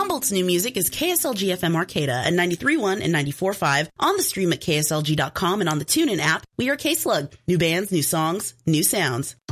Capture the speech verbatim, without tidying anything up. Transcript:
Humboldt's new music is K S L G F M Arcata at ninety-three point one and ninety-four point five, on the stream at K S L G dot com and on the TuneIn app. We are K-Slug. New bands, new songs, new sounds.